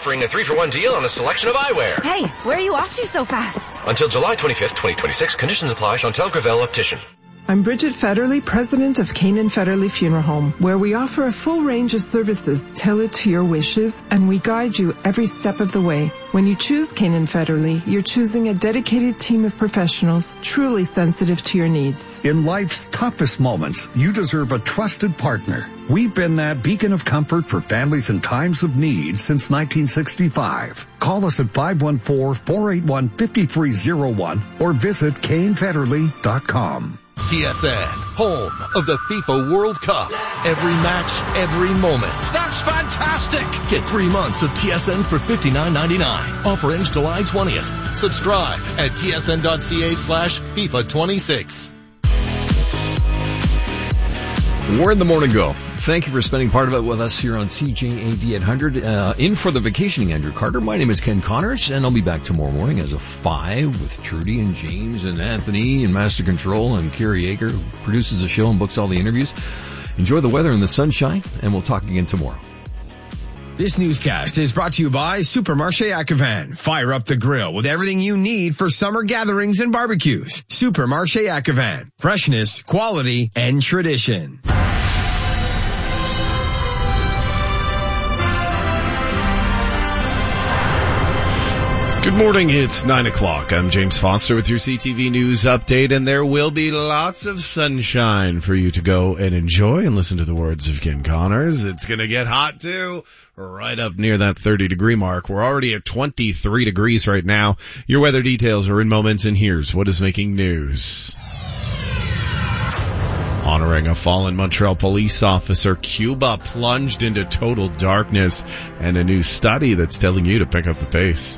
offering a 3-for-1 deal on a selection of eyewear. Hey, where are you off to so fast? Until July 25th, 2026. Conditions apply. Chantal Gravel Optician. I'm Bridget Federley, president of Kane & Federley Funeral Home, where we offer a full range of services tailored to your wishes, and we guide you every step of the way. When you choose Kane & Federley, you're choosing a dedicated team of professionals truly sensitive to your needs. In life's toughest moments, you deserve a trusted partner. We've been that beacon of comfort for families in times of need since 1965. Call us at 514-481-5301 or visit KaneFederley.com. TSN, home of the FIFA World Cup. Every match, every moment. That's fantastic! Get 3 months of TSN for $59.99. Offer ends July 20th. Subscribe at tsn.ca/FIFA26. We're in the morning go. Thank you for spending part of it with us here on CJAD 800. In for the vacationing Andrew Carter. My name is Ken Connors, and I'll be back tomorrow morning as of 5 with Trudy and James and Anthony and Master Control and Kerry Yeager, who produces the show and books all the interviews. Enjoy the weather and the sunshine, and we'll talk again tomorrow. This newscast is brought to you by Supermarché Acavan. Fire up the grill with everything you need for summer gatherings and barbecues. Supermarché Acavan. Freshness, quality, and tradition. Good morning, it's 9 o'clock. I'm James Foster with your CTV News Update, and there will be lots of sunshine for you to go and enjoy and listen to the words of Ken Connors. It's gonna get hot too, right up near that 30-degree mark. We're already at 23 degrees right now. Your weather details are in moments, and here's what is making news. Honoring a fallen Montreal police officer, Cuba plunged into total darkness, and a new study that's telling you to pick up the pace.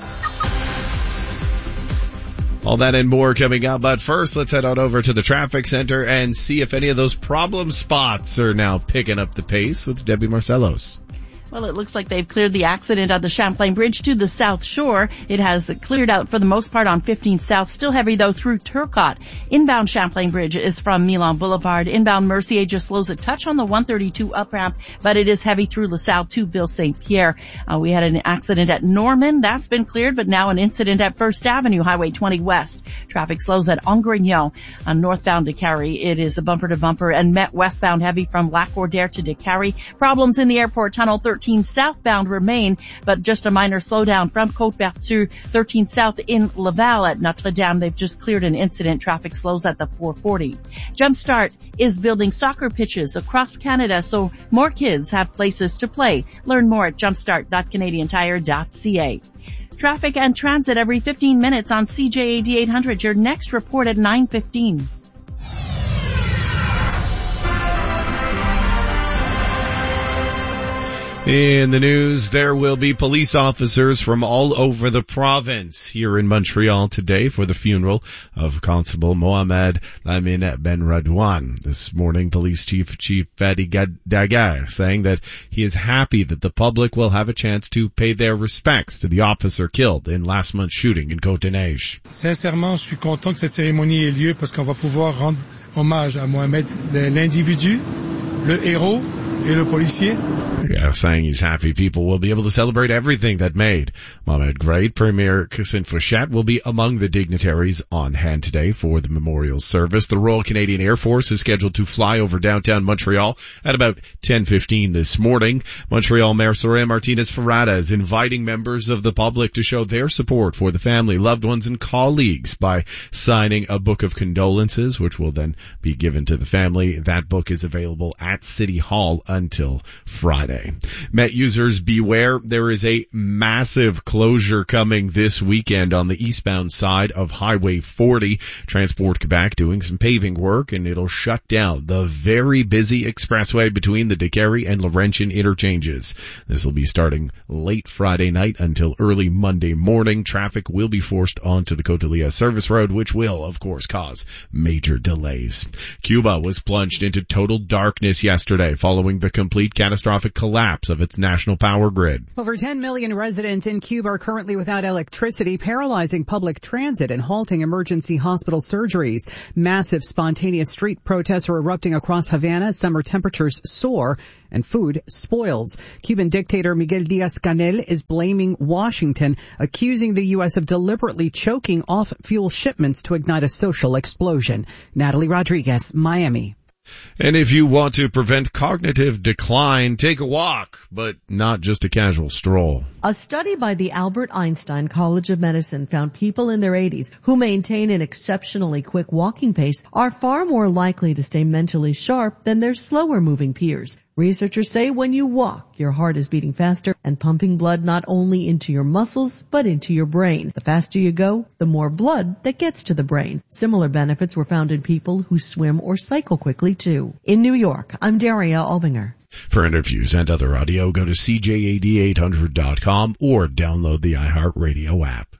All that and more coming up, but first let's head on over to the traffic center and see if any of those problem spots are now picking up the pace with Debbie Marcellos. Well, it looks like they've cleared the accident at the Champlain Bridge to the South Shore. It has cleared out for the most part on 15 South. Still heavy, though, through Turcotte. Inbound Champlain Bridge is from Milan Boulevard. Inbound Mercier just slows a touch on the 132 up ramp, but it is heavy through LaSalle to Ville St. Pierre. We had an accident at Norman. That's been cleared, but now an incident at First Avenue, Highway 20 West. Traffic slows at Angrignon on northbound Décarie. It is a bumper-to-bumper and Met westbound heavy from Lac-Cordaire to Décarie. Problems in the airport tunnel 13 southbound remain, but just a minor slowdown from Côte-Vertu 13 south in Laval at Notre-Dame. They've just cleared an incident. Traffic slows at the 440. Jumpstart is building soccer pitches across Canada so more kids have places to play. Learn more at jumpstart.canadiantire.ca. Traffic and transit every 15 minutes on CJAD 800. Your next report at 9:15. In the news, there will be police officers from all over the province here in Montreal today for the funeral of Constable Mohamed Lamine Ben Radwan. This morning, Police Chief Fadi Daguerre saying that he is happy that the public will have a chance to pay their respects to the officer killed in last month's shooting in Côte-des-Neiges. Sincèrement, je suis content que cette cérémonie ait lieu parce qu'on va pouvoir rendre hommage à Mohamed, l'individu, le héros, et le policier. Yeah, saying he's happy people will be able to celebrate everything that made Mohamed great. Premier Cassine Fouchette will be among the dignitaries on hand today for the memorial service. The Royal Canadian Air Force is scheduled to fly over downtown Montreal at about 10:15 this morning. Montreal Mayor Soraya Martinez-Ferrada is inviting members of the public to show their support for the family, loved ones, and colleagues by signing a book of condolences, which will then be given to the family. That book is available at City Hall until Friday. Met users beware. There is a massive closure coming this weekend on the eastbound side of Highway 40. Transport Quebec doing some paving work, and it'll shut down the very busy expressway between the Décarie and Laurentian interchanges. This will be starting late Friday night until early Monday morning. Traffic will be forced onto the Côte-de-Liesse service road, which will, of course, cause major delays. Cuba was plunged into total darkness yesterday following the complete catastrophic collapse collapse of its national power grid. Over 10 million residents in Cuba are currently without electricity, paralyzing public transit and halting emergency hospital surgeries. Massive spontaneous street protests are erupting across Havana. Summer temperatures soar and food spoils. Cuban dictator Miguel Diaz-Canel is blaming Washington, accusing the U.S. of deliberately choking off fuel shipments to ignite a social explosion. Natalie Rodriguez, Miami. And if you want to prevent cognitive decline, take a walk, but not just a casual stroll. A study by the Albert Einstein College of Medicine found people in their 80s who maintain an exceptionally quick walking pace are far more likely to stay mentally sharp than their slower moving peers. Researchers say when you walk, your heart is beating faster and pumping blood not only into your muscles, but into your brain. The faster you go, the more blood that gets to the brain. Similar benefits were found in people who swim or cycle quickly too. In New York, I'm Daria Albinger. For interviews and other audio, go to CJAD800.com or download the iHeartRadio app.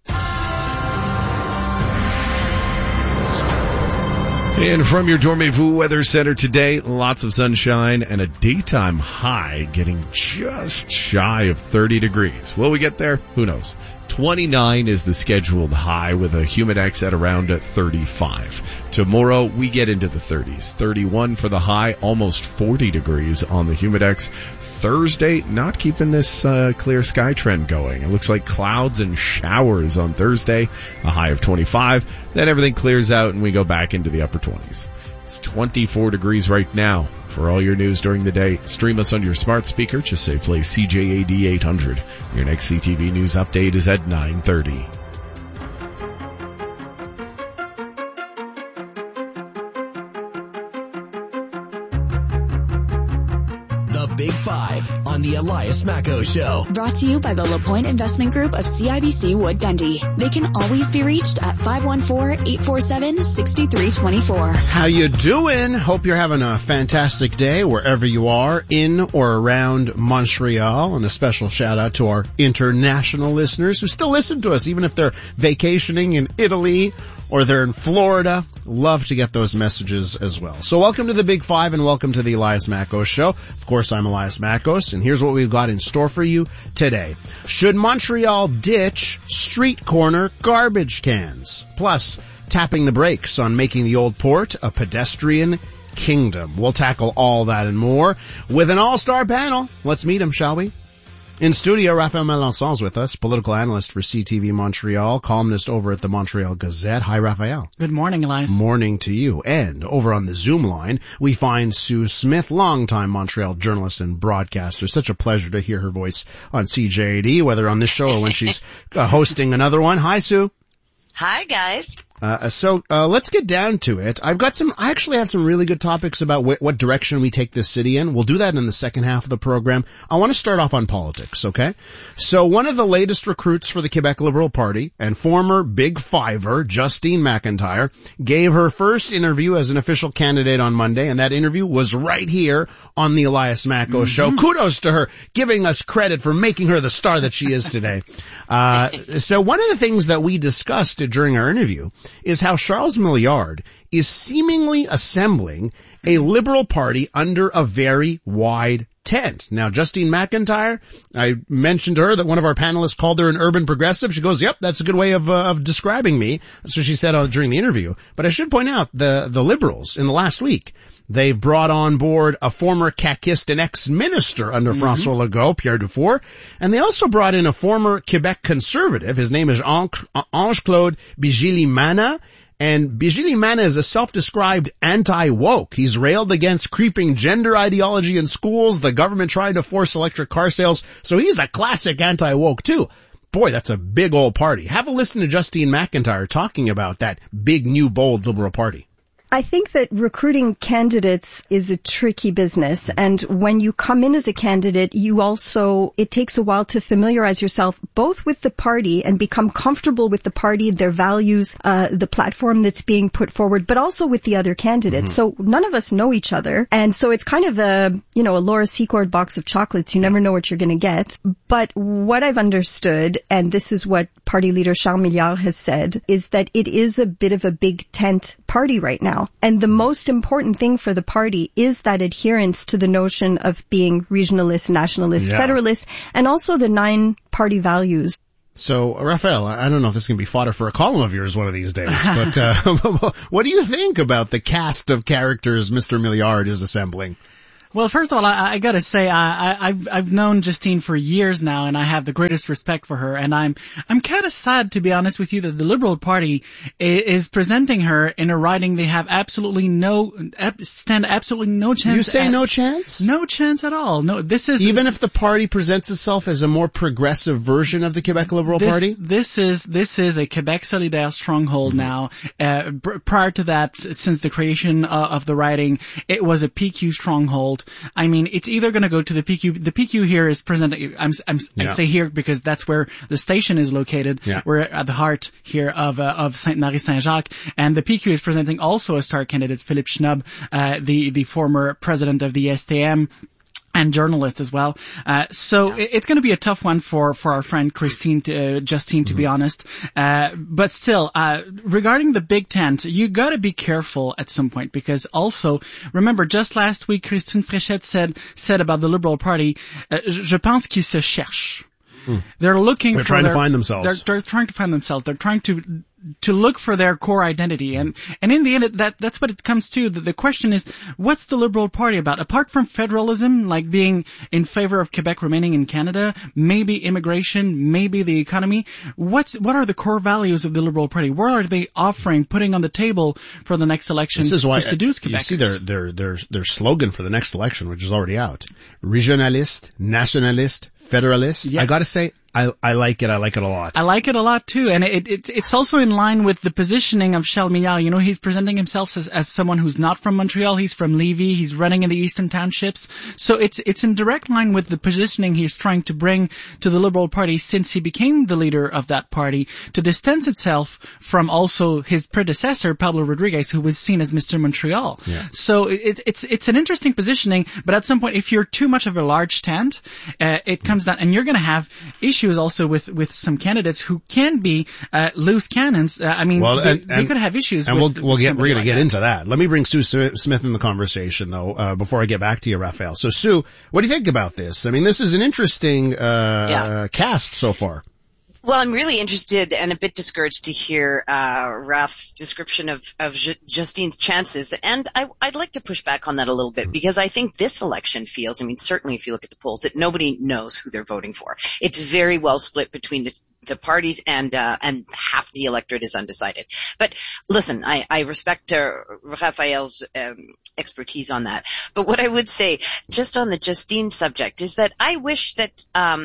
And from your Dormez-vous Weather Center today, lots of sunshine and a daytime high getting just shy of 30 degrees. Will we get there? Who knows? 29 is the scheduled high with a humidex at around 35. Tomorrow we get into the 30s. 31 for the high, almost 40 degrees on the humidex. Thursday, not keeping this clear sky trend going. It looks like clouds and showers on Thursday, a high of 25. Then everything clears out and we go back into the upper 20s. It's 24 degrees right now. For all your news during the day, stream us on your smart speaker. Just say play CJAD 800. Your next CTV News update is at 9:30. Big Five on the Elias Macco Show. Brought to you by the LaPointe Investment Group of CIBC Wood Gundy. They can always be reached at 514-847-6324. How you doing? Hope you're having a fantastic day wherever you are in or around Montreal. And a special shout out to our international listeners who still listen to us, even if they're vacationing in Italy or they're in Florida. Love to get those messages as well. So welcome to the Big Five and welcome to the Elias Mackos Show. Of course, I'm Elias Mackos, and here's what we've got in store for you today. Should Montreal ditch street corner garbage cans? Plus, tapping the brakes on making the old port a pedestrian kingdom. We'll tackle all that and more with an all-star panel. Let's meet them, shall we? In studio, Raphael Melançon is with us, political analyst for CTV Montreal, columnist over at the Montreal Gazette. Hi, Raphael. Good morning, Elias. Morning to you. And over on the Zoom line, we find Sue Smith, longtime Montreal journalist and broadcaster. Such a pleasure to hear her voice on CJAD, whether on this show or when she's hosting another one. Hi, Sue. Hi, guys. So let's get down to it. I actually have some really good topics about what direction we take this city in. We'll do that in the second half of the program. I want to start off on politics, okay? So one of the latest recruits for the Quebec Liberal Party and former Big Fiver, Justine McIntyre, gave her first interview as an official candidate on Monday, and that interview was right here on the Elias Macco Show. Kudos to her, giving us credit for making her the star that she is today. So one of the things that we discussed during our interview is how Charles Milliard is seemingly assembling a Liberal Party under a very wide tent. Now, Justine McIntyre, I mentioned to her that one of our panelists called her an urban progressive. She goes, yep, that's a good way of describing me. That's what she said during the interview. But I should point out the Liberals in the last week, they've brought on board a former CAQist and ex-minister under François Legault, Pierre Dufour, and they also brought in a former Quebec conservative. His name is Ange-Claude Bigilimana, and Bigilimana is a self-described anti-woke. He's railed against creeping gender ideology in schools, the government trying to force electric car sales, so he's a classic anti-woke too. Boy, that's a big old party. Have a listen to Justine McIntyre talking about that big, new, bold Liberal Party. I think that recruiting candidates is a tricky business. And when you come in as a candidate, it takes a while to familiarize yourself both with the party and become comfortable with the party, their values, the platform that's being put forward, but also with the other candidates. So none of us know each other. And so it's kind of a Laura Secord box of chocolates. You never know what you're going to get. But what I've understood, and this is what party leader Charles Milliard has said, is that it is a bit of a big tent party right now. now. And the most important thing for the party is that adherence to the notion of being regionalist, nationalist, federalist, and also the 9 party values. So, Raphael, I don't know if this can be fodder for a column of yours one of these days, but what do you think about the cast of characters Mr. Milliard is assembling? Well, first of all, I gotta say, I've known Justine for years now, and I have the greatest respect for her, and I'm kind of sad, to be honest with you, that the Liberal Party is presenting her in a riding they have absolutely no chance. You say no chance? No chance at all. No, this is... Even if the party presents itself as a more progressive version of the Quebec Liberal Party? This is a Quebec Solidaire stronghold now. Prior to that, since the creation of the riding, it was a PQ stronghold. I mean, it's either going to go to the PQ. The PQ here is presenting. I say here because that's where the station is located. Yeah. We're at the heart here of Sainte-Marie-Saint-Jacques, and the PQ is presenting also a star candidate, Philippe Schnob, the former president of the STM. And journalist as well. So it's going to be a tough one for our friend Justine, to be honest. But still, regarding the Big Tent, you got to be careful at some point, because also, remember, just last week, Christine Fréchette said about the Liberal Party, je pense qu'ils se cherchent. They're trying to find themselves. They're trying to find themselves. They're trying to look for their core identity. And in the end, that's what it comes to. The question is, what's the Liberal Party about? Apart from federalism, like being in favor of Quebec remaining in Canada, maybe immigration, maybe the economy, what are the core values of the Liberal Party? What are they offering, putting on the table for the next election to seduce Quebec? You see their slogan for the next election, which is already out. Regionalist, nationalist, federalist. Yes. I gotta say, I like it. I like it a lot. I like it a lot too, and it's also in line with the positioning of Charles Milliard. You know, he's presenting himself as someone who's not from Montreal. He's from Lévis. He's running in the Eastern Townships. So it's in direct line with the positioning he's trying to bring to the Liberal Party since he became the leader of that party, to distance itself from also his predecessor Pablo Rodriguez, who was seen as Mr. Montreal. Yeah. So it's an interesting positioning, but at some point, if you're too much of a large tent, it comes down, and you're going to have issues also with some candidates who can be loose cannons. They could have issues. And we're going to get into that. Let me bring Sue Smith in the conversation, though, before I get back to you, Raphael. So, Sue, what do you think about this? I mean, this is an interesting cast so far. Well, I'm really interested and a bit discouraged to hear Raf's description of Justine's chances, and I'd like to push back on that a little bit, because I think this election feels, certainly if you look at the polls, that nobody knows who they're voting for. It's very well split between the parties, and half the electorate is undecided. But listen, I respect Raphael's expertise on that. But what I would say, just on the Justine subject, is that I wish that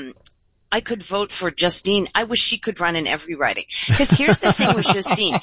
I could vote for Justine. I wish she could run in every riding. Because here's the thing with Justine.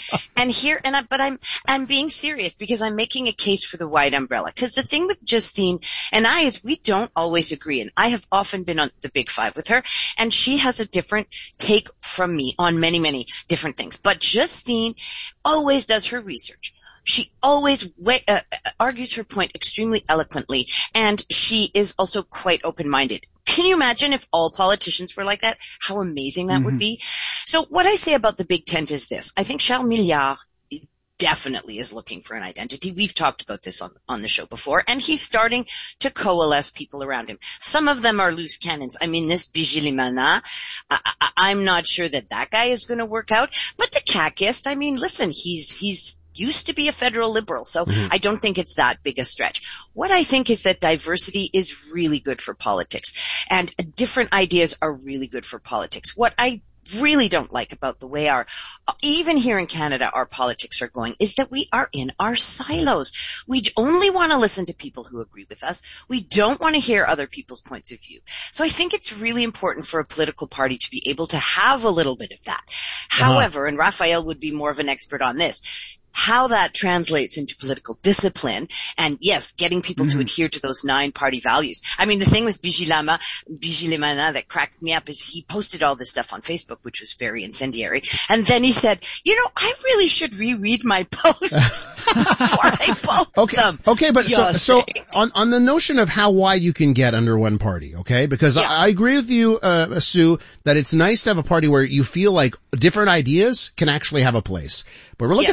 But I'm being serious, because I'm making a case for the wide umbrella. Because the thing with Justine and I is we don't always agree. And I have often been on the Big Five with her, and she has a different take from me on many, many different things. But Justine always does her research. She always argues her point extremely eloquently, and she is also quite open-minded. Can you imagine if all politicians were like that? How amazing that would be. So what I say about the Big Tent is this. I think Charles Milliard definitely is looking for an identity. We've talked about this on the show before, and he's starting to coalesce people around him. Some of them are loose cannons. This Bigilimana, I'm not sure that guy is going to work out, but the Cacist, listen, he's used to be a federal liberal, so I don't think it's that big a stretch. What I think is that diversity is really good for politics, and different ideas are really good for politics. What I really don't like about the way even here in Canada, our politics are going, is that we are in our silos. We only want to listen to people who agree with us. We don't want to hear other people's points of view. So I think it's really important for a political party to be able to have a little bit of that. However, and Raphael would be more of an expert on this, how that translates into political discipline, and yes, getting people to adhere to those 9 party values. The thing with Bigilimana that cracked me up is he posted all this stuff on Facebook, which was very incendiary, and then he said, I really should reread my posts before I post them. Okay, but so on the notion of how wide you can get under one party, okay? Because I agree with you, Sue, that it's nice to have a party where you feel like different ideas can actually have a place. But we're looking at Quebec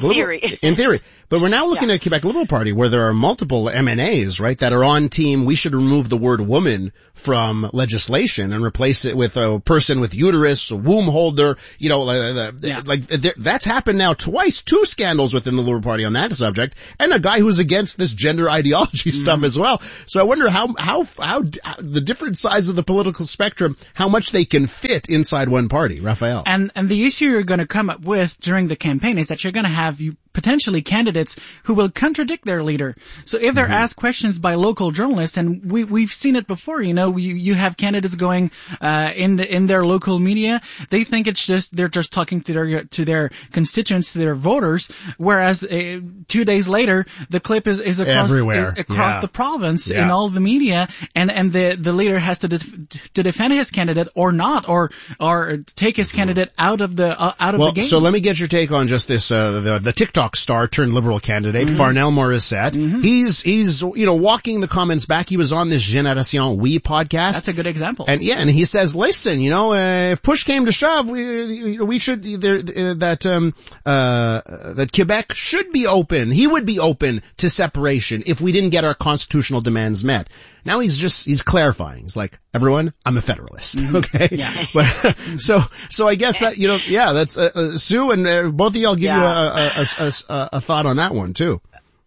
In theory. But we're now looking at Quebec Liberal Party where there are multiple MNAs, right, that are on team. We should remove the word woman from legislation and replace it with a person with uterus, a womb holder, that's happened now twice, 2 scandals within the Liberal Party on that subject, and a guy who's against this gender ideology stuff as well. So I wonder how the different sides of the political spectrum, how much they can fit inside one party, Raphael. And the issue you're going to come up with during the campaign is that you're going to have potentially candidates who will contradict their leader. So if they're asked questions by local journalists, and we've seen it before, you have candidates going in their local media, they think they're just talking to their constituents, to their voters, whereas 2 days later the clip is across everywhere across the province in all the media, and the leader has to defend his candidate or not, or take his candidate out of the game. So let me get your take on just this the TikTok star turned Liberal candidate, Farnell Morissette. He's walking the comments back. He was on this Génération Oui podcast. That's a good example. And he says, listen, if push came to shove, we should that Quebec should be open. He would be open to separation if we didn't get our constitutional demands met. Now he's clarifying. He's like, everyone, I'm a federalist. Okay. Yeah. But, so I guess that, that's, Sue and both of y'all give you a thought on that one too.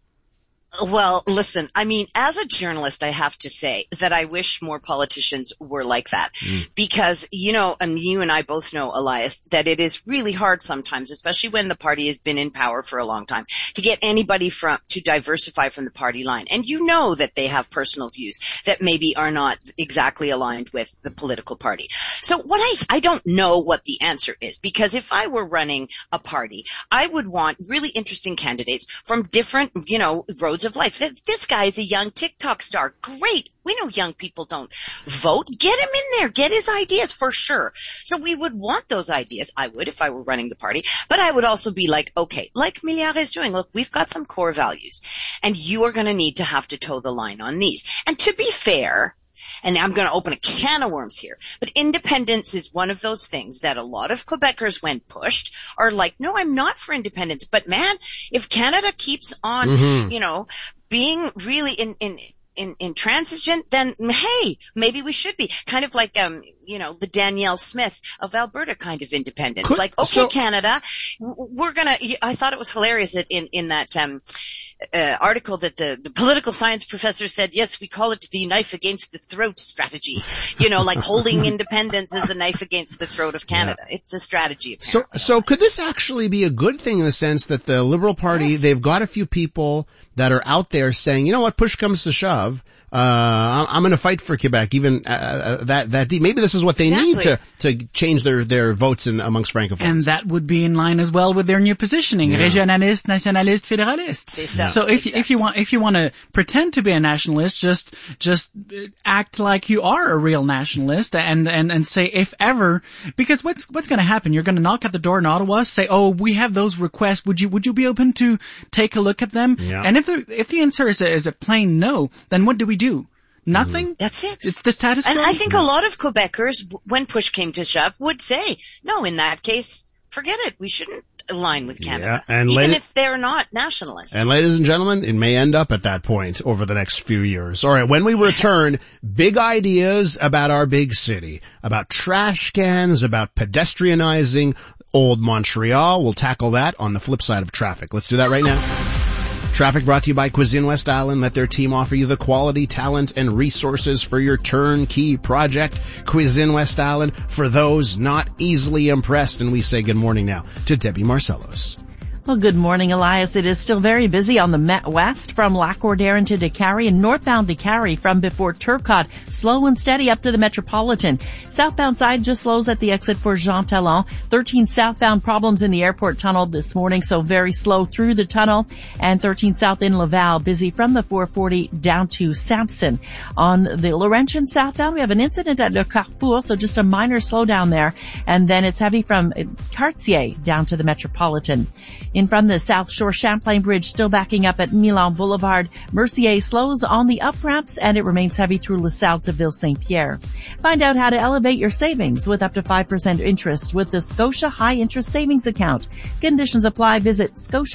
Well, listen, I mean, as a journalist, I have to say that I wish more politicians were like that because, and you and I both know, Elias, that it is really hard sometimes, especially when the party has been in power for a long time, to get anybody to diversify from the party line. And that they have personal views that maybe are not exactly aligned with the political party. So I don't know what the answer is, because if I were running a party, I would want really interesting candidates from different, roads of life. This guy is a young TikTok star. Great. We know young people don't vote. Get him in there. Get his ideas for sure. So we would want those ideas. I would if I were running the party. But I would also be like, okay, like Milliard is doing, look, we've got some core values and you are going to need to have to toe the line on these. And to be fair, and I'm going to open a can of worms here, but independence is one of those things that a lot of Quebecers, when pushed, are like, no, I'm not for independence. But man, if Canada keeps on, being really intransigent, then hey, maybe we should be kind of like, the Danielle Smith of Alberta kind of independence. Canada, I thought it was hilarious that in that, article that the political science professor said, yes, we call it the knife against the throat strategy. Like holding independence is a knife against the throat of Canada. Yeah. It's a strategy. Apparently. So could this actually be a good thing in the sense that the Liberal Party, they've got a few people that are out there saying, you know what, push comes to shove, I'm going to fight for Quebec, even that deep. Maybe this is what they need to change their votes amongst francophones. And that would be in line as well with their new positioning, régionaliste, nationaliste, fédéraliste. So if you want to pretend to be a nationalist, just act like you are a real nationalist and say, if ever, because what's going to happen? You're going to knock at the door in Ottawa, say, oh, we have those requests. Would you be open to take a look at them? Yeah. And if the answer is a plain no, then what do we do? Nothing? That's it. It's the status quo. And I think a lot of Quebecers, when push came to shove, would say, no, in that case, forget it. We shouldn't align with Canada. Yeah, and even if they're not nationalists. And ladies and gentlemen, it may end up at that point over the next few years. All right, when we return, big ideas about our big city, about trash cans, about pedestrianizing old Montreal. We'll tackle that on the flip side of traffic. Let's do that right now. Traffic brought to you by Cuisine West Island. Let their team offer you the quality, talent, and resources for your turnkey project. Cuisine West Island, for those not easily impressed. And we say good morning now to Debbie Marcellos. Well, good morning, Elias. It is still very busy on the Met West from Lac-Ordère into Décarie and northbound Décarie from before Turcotte. Slow and steady up to the Metropolitan. Southbound side just slows at the exit for Jean Talon. 13 southbound problems in the airport tunnel this morning, so very slow through the tunnel. And 13 south in Laval, busy from the 440 down to Sampson. On the Laurentian southbound, we have an incident at Le Carrefour, so just a minor slowdown there. And then it's heavy from Cartier down to the Metropolitan. In from the South Shore, Champlain Bridge still backing up at Milan Boulevard. Mercier slows on the up ramps and it remains heavy through LaSalle to Ville Saint-Pierre. Find out how to elevate your savings with up to 5% interest with the Scotia High Interest Savings Account. Conditions apply. Visit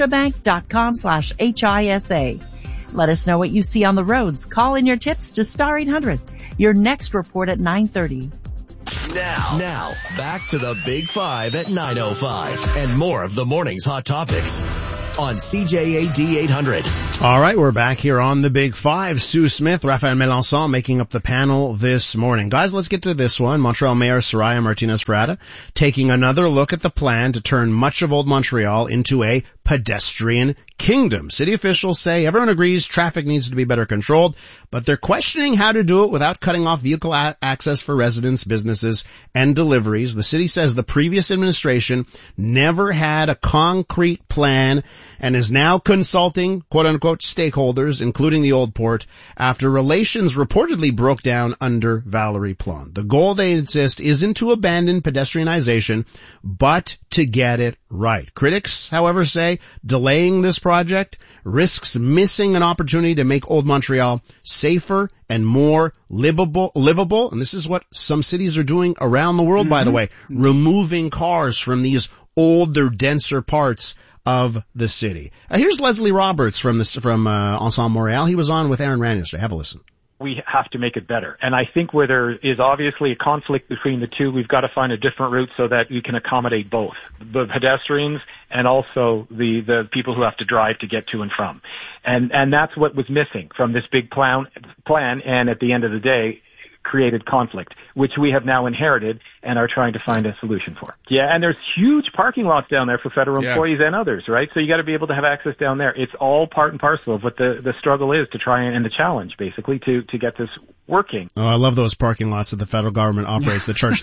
scotiabank.com/HISA. Let us know what you see on the roads. Call in your tips to Star 800. Your next report at 9:30. Now, back to the Big Five at 9:05 and more of the morning's hot topics on CJAD 800. All right, we're back here on the Big Five. Sue Smith, Raphael Melançon making up the panel this morning. Guys, let's get to this one. Montreal Mayor Soraya Martinez-Ferrada taking another look at the plan to turn much of Old Montreal into a pedestrian kingdom. City officials say everyone agrees traffic needs to be better controlled, but they're questioning how to do it without cutting off vehicle access for residents, businesses, and deliveries. The city says the previous administration never had a concrete plan and is now consulting, quote-unquote, stakeholders, including the Old Port, after relations reportedly broke down under Valérie Plante. The goal, they insist, isn't to abandon pedestrianization, but to get it right. Critics, however, say delaying this project risks missing an opportunity to make Old Montreal safer and more livable. And this is what some cities are doing around the world, by the way, removing cars from these older, denser parts of the city. Here's Leslie Roberts from Ensemble Montréal. He was on with Aaron Rand yesterday. Have a listen. We have to make it better. And I think where there is obviously a conflict between the two, we've got to find a different route so that we can accommodate both the pedestrians and also the people who have to drive to get to and from. And that's what was missing from this big plan. And at the end of the day, created conflict, which we have now inherited and are trying to find a solution for. Yeah, and there's huge parking lots down there for federal employees and others, right? So you got to be able to have access down there. It's all part and parcel of what the struggle is to try and the challenge, basically, to get this working. Oh, I love those parking lots that the federal government operates that charge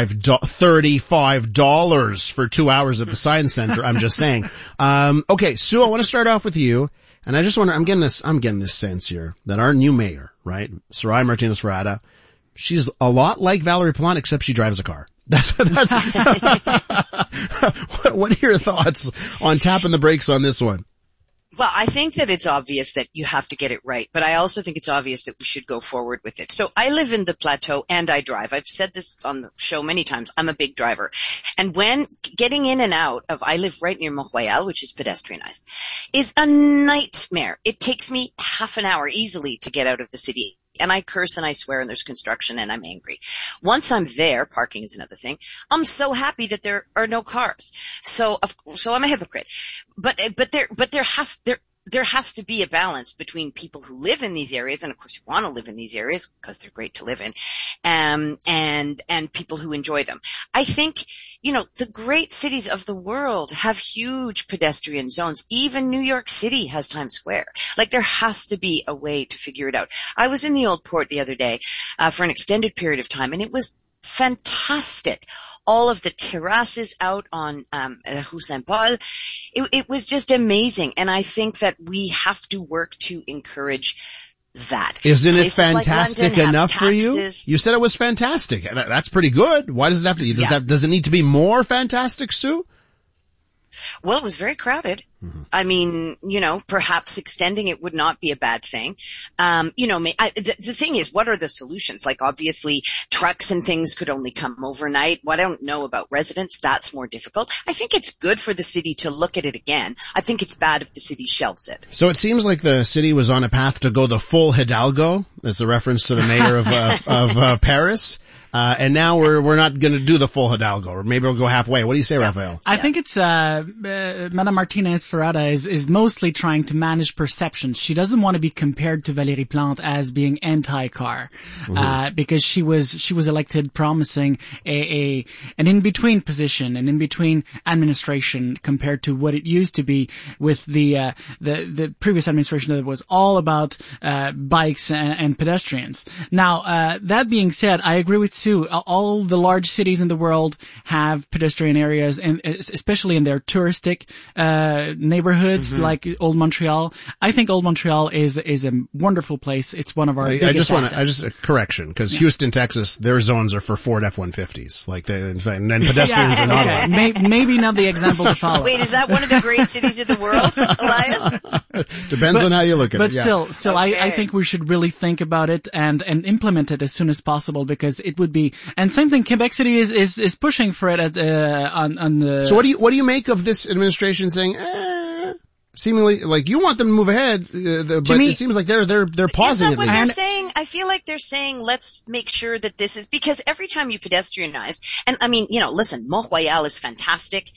$35 for 2 hours at the Science Center. I'm just saying. Okay, Sue, I want to start off with you. And I just wonder, I'm getting this sense here that our new mayor, right, Soraya Martinez-Ferrada, she's a lot like Valérie Plante, except she drives a car. That's what are your thoughts on tapping the brakes on this one? Well, I think that it's obvious that you have to get it right, but I also think it's obvious that we should go forward with it. So I live in the Plateau and I drive. I've said this on the show many times. I'm a big driver. And when getting in and out of, I live right near Mont-Royal, which is pedestrianized, is a nightmare. It takes me half an hour easily to get out of the city. And I curse and I swear and there's construction and I'm angry. Once I'm there, parking is another thing. I'm so happy that there are no cars. So I'm a hypocrite. But there has to be a balance between people who live in these areas, and of course you want to live in these areas because they're great to live in, and people who enjoy them. I think, the great cities of the world have huge pedestrian zones. Even New York City has Times Square. Like, there has to be a way to figure it out. I was in the Old Port the other day, for an extended period of time, and it was fantastic. All of the terraces out on Rue Saint-Paul. It was just amazing. And I think that we have to work to encourage that. Isn't it fantastic enough for you? You said it was fantastic. That's pretty good. Why does it have to, does it need to be more fantastic, Sue? Well, it was very crowded. Mm-hmm. I mean, perhaps extending it would not be a bad thing. The thing is, what are the solutions? Like, obviously, trucks and things could only come overnight. What I don't know about residents, that's more difficult. I think it's good for the city to look at it again. I think it's bad if the city shelves it. So it seems like the city was on a path to go the full Hidalgo, as a reference to the mayor of Paris. And now we're not going to do the full Hidalgo, or maybe we'll go halfway. What do you say, Raphael? I think it's Madame Martinez-Ferrada is mostly trying to manage perceptions. She doesn't want to be compared to Valérie Plante as being anti-car, because she was elected promising an in-between position, an in-between administration compared to what it used to be with the previous administration that was all about bikes and pedestrians. Now, that being said, I agree with Sue, all the large cities in the world have pedestrian areas, and especially in their touristic neighborhoods like Old Montreal. I think Old Montreal is a wonderful place. It's one of our biggest assets. A correction, because Houston, Texas, their zones are for Ford F-150s. Like and pedestrians are not allowed. Maybe not the example to follow. Wait, is that one of the great cities of the world, Elias? Depends on how you look at it. But still, I think we should really think about it and implement it as soon as possible, because it would be. And same thing, Quebec City is pushing for it on the. So what do you make of this administration saying? Seemingly, like, you want them to move ahead, but it seems like they're pausing. Is that what they're saying? I feel like they're saying, let's make sure that this is, because every time you pedestrianize, and I mean, listen, Mont-Royal is fantastic,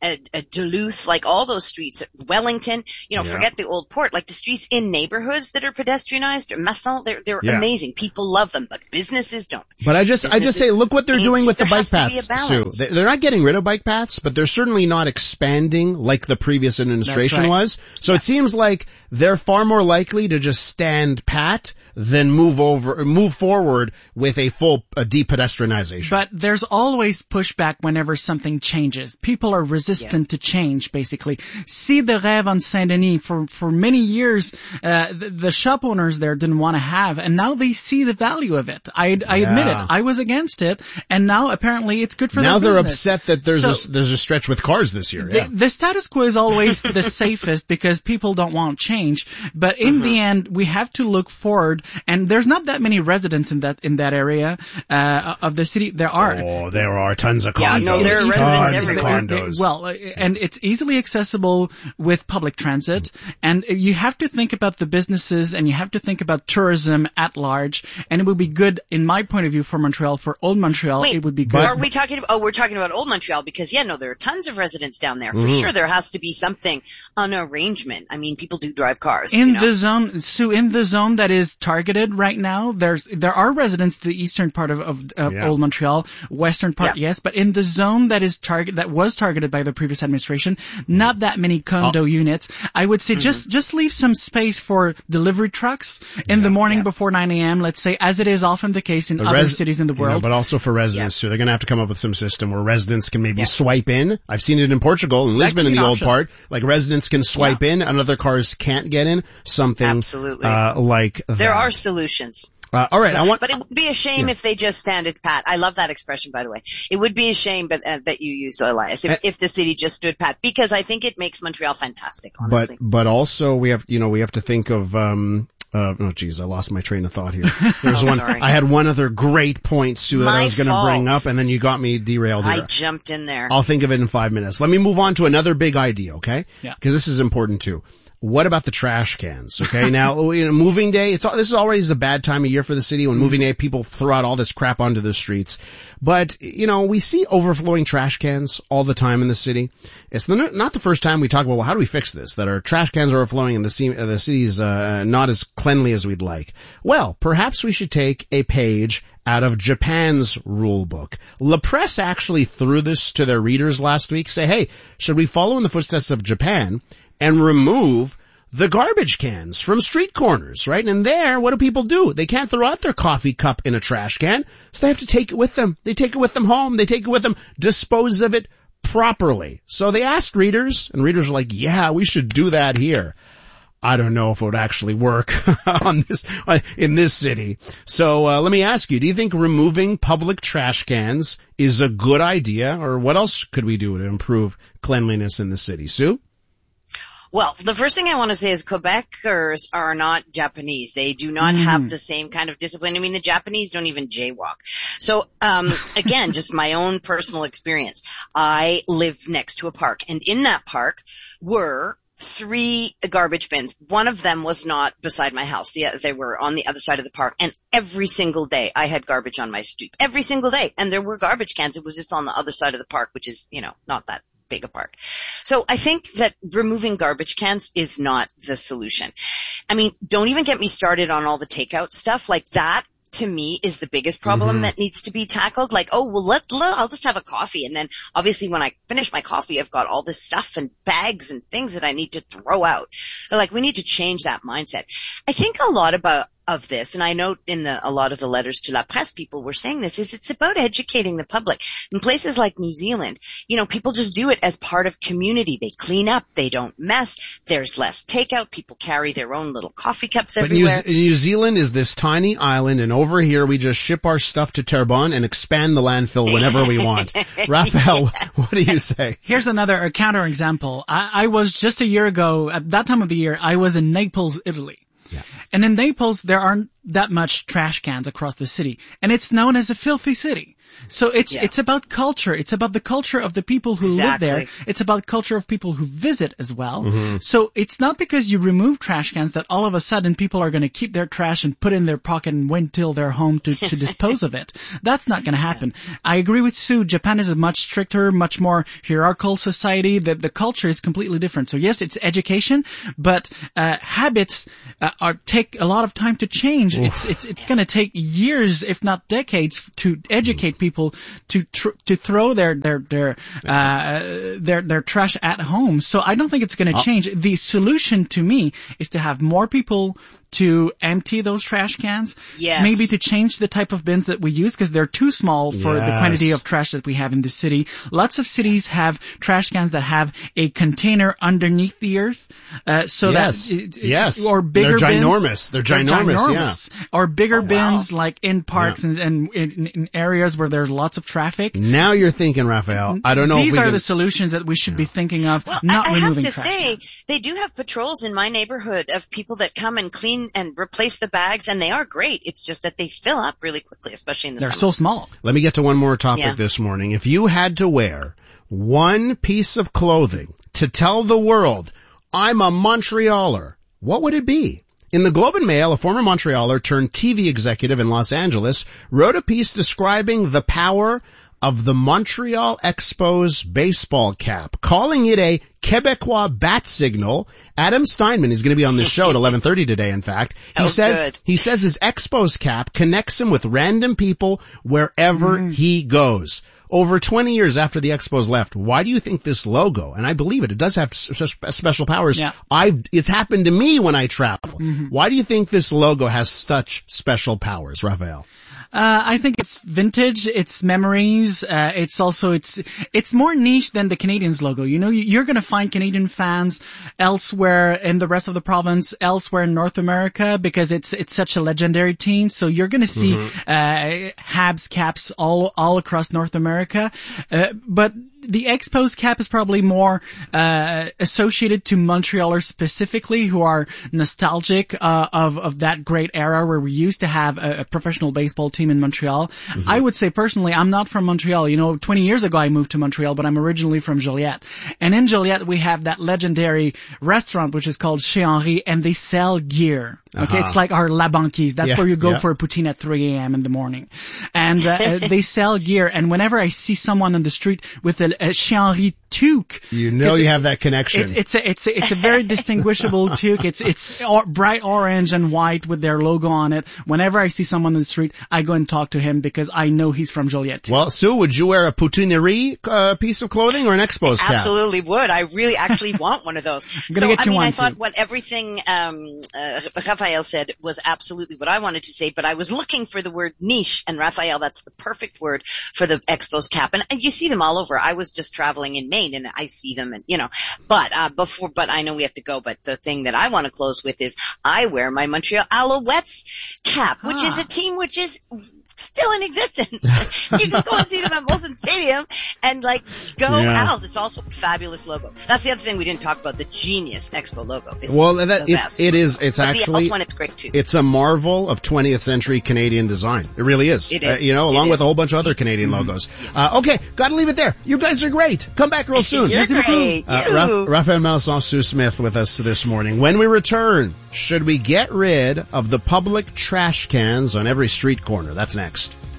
Duluth, like all those streets, Wellington, forget the old port, like the streets in neighborhoods that are pedestrianized, Masson, they're amazing. People love them, but businesses don't. But I just say, look what they're doing with the bike paths, Sue. They're not getting rid of bike paths, but they're certainly not expanding like the previous administration was. So it seems like they're far more likely to just stand pat than move forward with a full de-pedestrianization. But there's always pushback whenever something changes. People are resistant to change, basically. See the Rêve on Saint-Denis for many years, the shop owners there didn't want to have, and now they see the value of it. I admit it. I was against it, and now apparently it's good for their business. Now they're upset that there's a stretch with cars this year. The status quo is always the safest because people don't want change. But in the end, we have to look forward. And there's not that many residents in that area of the city. There are tons of condos. Yeah, no, there are residents everywhere. Well, and it's easily accessible with public transit. And you have to think about the businesses, and you have to think about tourism at large. And it would be good, in my point of view, for Montreal, for Old Montreal. Wait, it would be good. Are we talking? We're talking about Old Montreal because there are tons of residents down there. For sure, there has to be something, an arrangement. I mean, people do drive cars. The zone that is targeted right now, there are residents to the eastern part of Old Montreal, western part, yes, but in the zone that was targeted by the previous administration, not that many condo units. I would say just leave some space for delivery trucks in the morning before 9 a.m., let's say, as it is often the case in other cities in the world. But also for residents too. They're going to have to come up with some system where residents can maybe swipe in. I've seen it in Portugal, in Lisbon, in the old part. Like residents can swipe in and other cars can't get in. Something absolutely like that. There are solutions. All right, but it would be a shame if they just stand it pat. I love that expression, by the way. It would be a shame, that you used, Elias, if the city just stood pat, because I think it makes Montreal fantastic, honestly. But also we have to think of, oh geez, I lost my train of thought here. There's sorry. I had one other great point, Sue, that I was going to bring up, and then you got me derailed here. I jumped in there. I'll think of it in 5 minutes. Let me move on to another big idea, okay? Yeah. Because this is important too. What about the trash cans? Okay, now moving day. This is always a bad time of year for the city. When moving day, people throw out all this crap onto the streets. But we see overflowing trash cans all the time in the city. It's not the first time we talk about, well, how do we fix this? That our trash cans are overflowing and the city is not as cleanly as we'd like. Well, perhaps we should take a page out of Japan's rule book. La Presse actually threw this to their readers last week. Say, hey, should we follow in the footsteps of Japan and remove the garbage cans from street corners, right? And there, what do people do? They can't throw out their coffee cup in a trash can, so they have to take it with them. They take it with them home. They take it with them, dispose of it properly. So they asked readers, and readers were like, yeah, we should do that here. I don't know if it would actually work in this city. So let me ask you, do you think removing public trash cans is a good idea, or what else could we do to improve cleanliness in the city? Sue? Well, the first thing I want to say is Quebecers are not Japanese. They do not have the same kind of discipline. I mean, the Japanese don't even jaywalk. So, again, just my own personal experience. I live next to a park, and in that park were 3 garbage bins. One of them was not beside my house. They were on the other side of the park, and every single day I had garbage on my stoop. Every single day. And there were garbage cans. It was just on the other side of the park, which is, not that big a park. So I think that removing garbage cans is not the solution. I mean, don't even get me started on all the takeout stuff. Like that, to me, is the biggest problem that needs to be tackled. Like, oh, well, I'll just have a coffee. And then obviously when I finish my coffee, I've got all this stuff and bags and things that I need to throw out. Like, we need to change that mindset. I think a lot about of this, and I note in a lot of the letters to La Presse, people were saying this, is it's about educating the public. In places like New Zealand, people just do it as part of community. They clean up, they don't mess, there's less takeout, people carry their own little coffee cups everywhere. But New Zealand is this tiny island, and over here we just ship our stuff to Terrebonne and expand the landfill whenever we want. Raphael, what do you say? Here's another counterexample. I was just a year ago, at that time of the year, I was in Naples, Italy. Yeah. And in Naples, there aren't that much trash cans across the city. And it's known as a filthy city. So it's about culture. It's about the culture of the people who live there. It's about culture of people who visit as well. Mm-hmm. So it's not because you remove trash cans that all of a sudden people are going to keep their trash and put it in their pocket and wait till they're home to dispose of it. That's not going to happen. I agree with Sue. Japan is a much stricter, much more hierarchical society. The culture is completely different. So yes, it's education, but habits take a lot of time to change. Oof. It's going to take years, if not decades, to educate people to throw their trash at home. So I don't think it's going to change. The solution to me is to have more people to empty those trash cans. Yes. Maybe to change the type of bins that we use because they're too small for the quantity of trash that we have in the city. Lots of cities have trash cans that have a container underneath the earth. Or bigger bins. They're ginormous. Yeah. Or bigger bins like in parks and in areas where there's lots of traffic. Now you're thinking, Raphael. I don't know These are the solutions that we should be thinking of, not removing trash. I have to say, they do have patrols in my neighborhood of people that come and clean and replace the bags, and they are great. It's just that they fill up really quickly, especially in the summer. They're so small. Let me get to one more topic this morning. If you had to wear one piece of clothing to tell the world, I'm a Montrealer, what would it be? In the Globe and Mail, a former Montrealer turned TV executive in Los Angeles wrote a piece describing the power of the Montreal Expos baseball cap, calling it a Quebecois bat signal. Adam Steinman is going to be on this show at 11:30 today, in fact. He says his Expos cap connects him with random people wherever he goes. Over 20 years after the Expos left, why do you think this logo, and I believe it does have special powers. Yeah. It's happened to me when I travel. Mm-hmm. Why do you think this logo has such special powers, Raphael? I think it's vintage, it's memories, it's more niche than the Canadiens logo. You're gonna find Canadian fans elsewhere in the rest of the province, elsewhere in North America, because it's such a legendary team. So you're gonna see, Habs caps all across North America. But the Expos cap is probably more associated to Montrealers specifically, who are nostalgic of that great era where we used to have a professional baseball team in Montreal. Mm-hmm. I would say personally, I'm not from Montreal. 20 years ago I moved to Montreal, but I'm originally from Joliette. And in Joliette we have that legendary restaurant which is called Chez Henri, and they sell gear. Okay, it's like our La Banquise. That's where you go for a poutine at 3 a.m. in the morning. And they sell gear, and whenever I see someone on the street with a Chez Henri toque, you have that connection. It's a very distinguishable toque. It's bright orange and white with their logo on it. Whenever I see someone on the street, I go and talk to him because I know he's from Joliette too. Well, Sue, would you wear a poutinerie piece of clothing or an Expos cap? Absolutely would. I really actually want one of those. I thought what everything Raphael said was absolutely what I wanted to say, but I was looking for the word niche, and Raphael, that's the perfect word for the Expos cap. And you see them all over. I was just traveling in Maine and I see them, and but I know we have to go, but the thing that I want to close with is I wear my Montreal Alouettes cap, which is a team which is still in existence. You can go and see them at Molson Stadium and go Als. It's also a fabulous logo. That's the other thing we didn't talk about, the genius Expo logo. It's it's actually the Als one, it's great too. It's a marvel of 20th century Canadian design. It really is. It is. Along with a whole bunch of other Canadian logos. Okay, gotta leave it there. You guys are great. Come back real soon. You're great. Raphael Malison, Sue Smith with us this morning. When we return, should we get rid of the public trash cans on every street corner? That's next.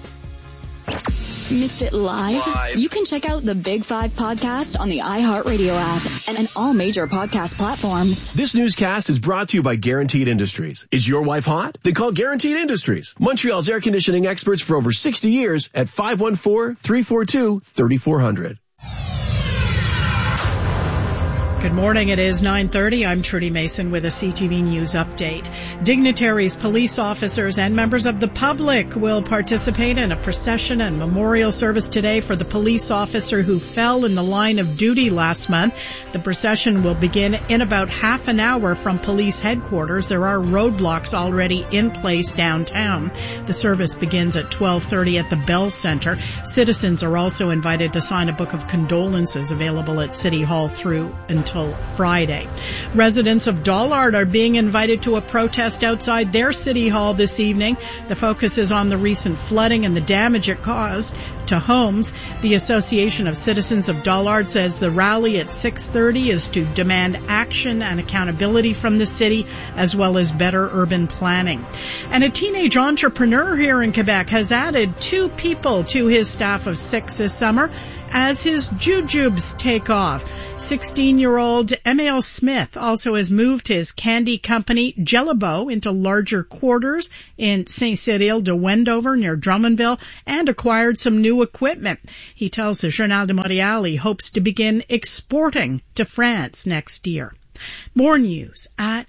Missed it live? You can check out the Big Five podcast on the iHeartRadio app and all major podcast platforms. This newscast is brought to you by Guaranteed Industries. Is your wife hot? Then call Guaranteed Industries, Montreal's air conditioning experts for over 60 years at 514-342-3400. Good morning. It is 9:30. I'm Trudy Mason with a CTV News update. Dignitaries, police officers, and members of the public will participate in a procession and memorial service today for the police officer who fell in the line of duty last month. The procession will begin in about half an hour from police headquarters. There are roadblocks already in place downtown. The service begins at 12:30 at the Bell Center. Citizens are also invited to sign a book of condolences available at City Hall through until Friday. Residents of Dollard are being invited to a protest outside their City Hall this evening. The focus is on the recent flooding and the damage it caused to homes. The Association of Citizens of Dollard says the rally at 6:30 is to demand action and accountability from the city, as well as better urban planning. And a teenage entrepreneur here in Quebec has added 2 people to his staff of 6 this summer as his jujubes take off. 16-year-old Emil Smith also has moved his candy company Jellibo into larger quarters in Saint-Cyril de Wendover near Drummondville and acquired some new equipment. He tells the Journal de Montréal he hopes to begin exporting to France next year. More news at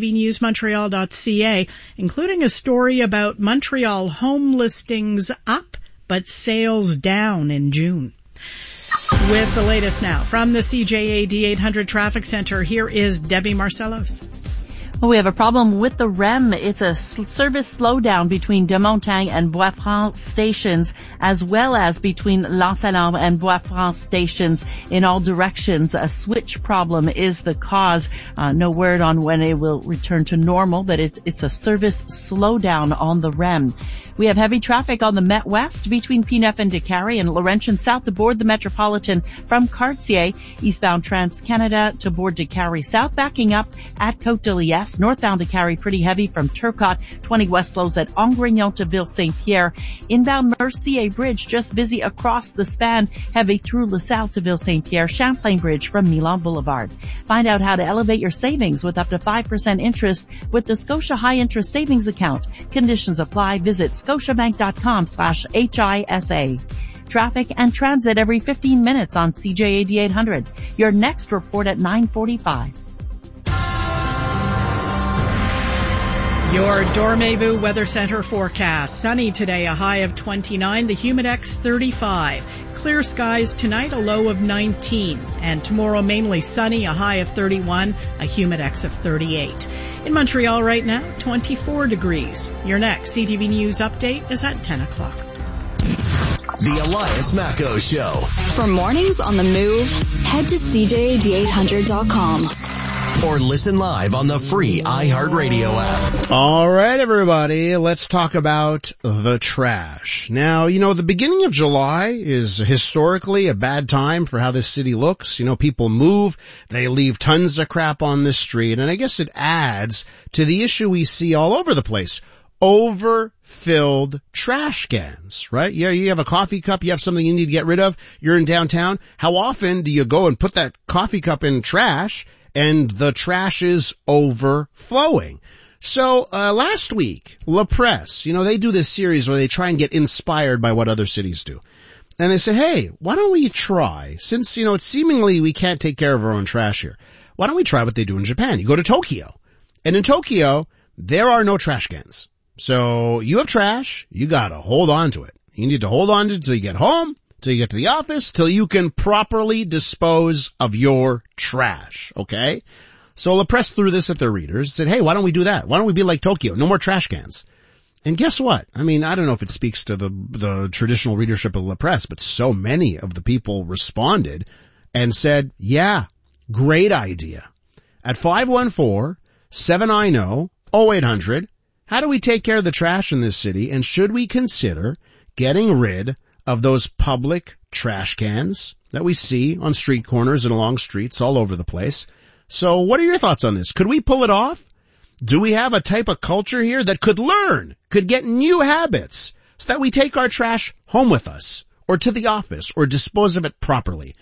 ctvnewsmontreal.ca, including a story about Montreal home listings up but sales down in June. With the latest now from the CJAD 800 Traffic Center, here is Debbie Marcellos. Well, we have a problem with the REM. It's a service slowdown between de Montagne and Bois-Franc stations, as well as between L'Anse-à-Lambre and Bois-Franc stations in all directions. A switch problem is the cause. No word on when it will return to normal, but it's a service slowdown on the REM. We have heavy traffic on the Met West between P9 and Décarie and Laurentian South to board the Metropolitan from Cartier, eastbound Trans-Canada to board Décarie South, backing up at Côte-de-Liesse. Northbound Décarie pretty heavy from Turcotte, 20 west slows at Angrignon to Ville-Saint-Pierre. Inbound Mercier Bridge just busy across the span, heavy through LaSalle to Ville-Saint-Pierre. Champlain Bridge from Milan Boulevard. Find out how to elevate your savings with up to 5% interest with the Scotia High Interest Savings Account. Conditions apply. Visit scotiabank.com/HISA. Traffic and transit every 15 minutes on CJAD 800. Your next report at 9:45. Your Dormez-vous Weather Center forecast. Sunny today, a high of 29, the Humidex 35. Clear skies tonight, a low of 19. And tomorrow mainly sunny, a high of 31, a Humidex of 38. In Montreal right now, 24 degrees. Your next CTV News update is at 10 o'clock. The Elias Macco Show. For mornings on the move, head to CJAD800.com. Or listen live on the free iHeartRadio app. All right, everybody, let's talk about the trash. Now, the beginning of July is historically a bad time for how this city looks. People move, they leave tons of crap on the street, and I guess it adds to the issue we see all over the place. Overfilled trash cans, right? Yeah, you have a coffee cup, you have something you need to get rid of, you're in downtown. How often do you go and put that coffee cup in trash and the trash is overflowing? So, last week, La Presse, they do this series where they try and get inspired by what other cities do. And they say, hey, why don't we try, since, it's seemingly we can't take care of our own trash here, why don't we try what they do in Japan? You go to Tokyo, and in Tokyo, there are no trash cans. So you have trash, you gotta hold on to it. You need to hold on to it till you get home, till you get to the office, till you can properly dispose of your trash, okay? So La Presse threw this at their readers, said, hey, why don't we do that? Why don't we be like Tokyo? No more trash cans. And guess what? I don't know if it speaks to the traditional readership of La Presse, but so many of the people responded and said, yeah, great idea. At 514-790-0800, how do we take care of the trash in this city, and should we consider getting rid of those public trash cans that we see on street corners and along streets all over the place? So what are your thoughts on this? Could we pull it off? Do we have a type of culture here that could get new habits so that we take our trash home with us or to the office or dispose of it properly?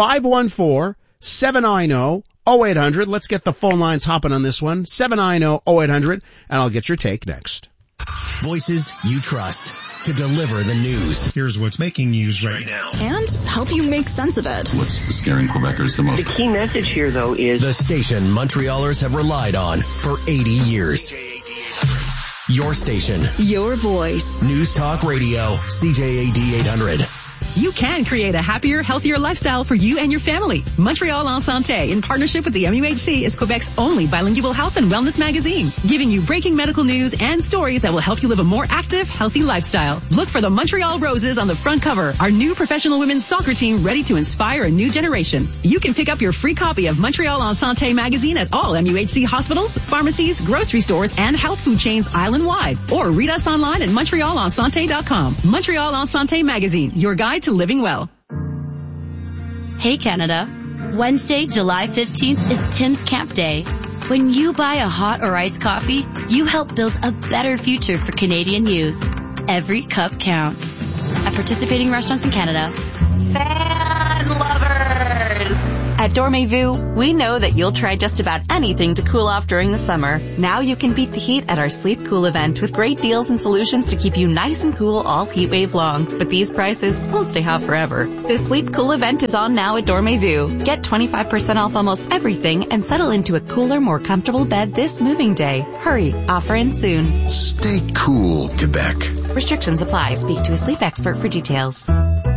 514-790-0800. Let's get the phone lines hopping on this one. 790-0800, and I'll get your take next. Voices you trust. to deliver the news. Here's what's making news right now. And help you make sense of it. What's scaring Quebecers the most? The key message here, though, is the station Montrealers have relied on for 80 years. Your station. Your voice. News Talk Radio. CJAD 800. You can create a happier, healthier lifestyle for you and your family. Montreal en Santé, in partnership with the MUHC, is Quebec's only bilingual health and wellness magazine, giving you breaking medical news and stories that will help you live a more active, healthy lifestyle. Look for the Montreal Roses on the front cover, our new professional women's soccer team ready to inspire a new generation. You can pick up your free copy of Montreal en Santé magazine at all MUHC hospitals, pharmacies, grocery stores, and health food chains island-wide. Or read us online at MontrealEnSanté.com. Montreal en Santé magazine, your guide to living well. Hey Canada, Wednesday, July 15th is Tim's Camp Day. When you buy a hot or iced coffee, you help build a better future for Canadian youth. Every cup counts. At participating restaurants in Canada. Fan lovers! At Dormez-vous, we know that you'll try just about anything to cool off during the summer. Now you can beat the heat at our Sleep Cool event with great deals and solutions to keep you nice and cool all heat wave long. But these prices won't stay hot forever. The Sleep Cool event is on now at Dormez-vous. Get 25% off almost everything and settle into a cooler, more comfortable bed this moving day. Hurry, offer ends soon. Stay cool, Quebec. Restrictions apply. Speak to a sleep expert for details.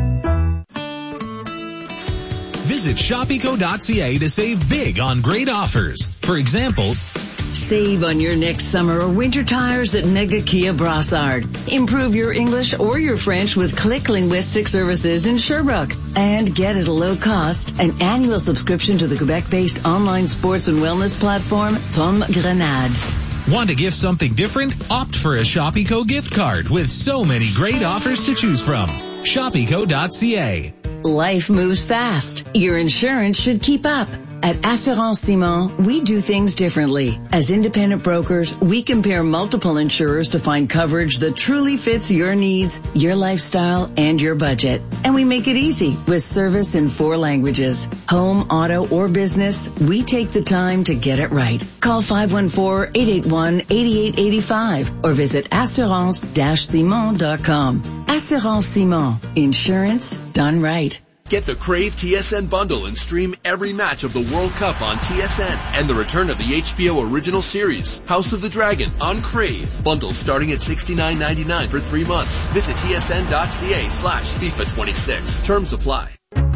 Visit shopeco.ca to save big on great offers. For example, save on your next summer or winter tires at Mega Kia Brassard. Improve your English or your French with Click Linguistic Services in Sherbrooke. And get at a low cost an annual subscription to the Quebec-based online sports and wellness platform, Pomme Grenade. Want to gift something different? Opt for a Shopeco gift card with so many great offers to choose from. Shopeco.ca. Life moves fast. Your insurance should keep up. At Assurance Simon, we do things differently. As independent brokers, we compare multiple insurers to find coverage that truly fits your needs, your lifestyle, and your budget. And we make it easy with service in 4 languages. Home, auto, or business, we take the time to get it right. Call 514-881-8885 or visit assurance-simon.com. Assurance Simon. Insurance done right. Get the Crave TSN bundle and stream every match of the World Cup on TSN and the return of the HBO original series, House of the Dragon, on Crave. Bundle starting at $69.99 for 3 months. Visit tsn.ca/FIFA26. Terms apply.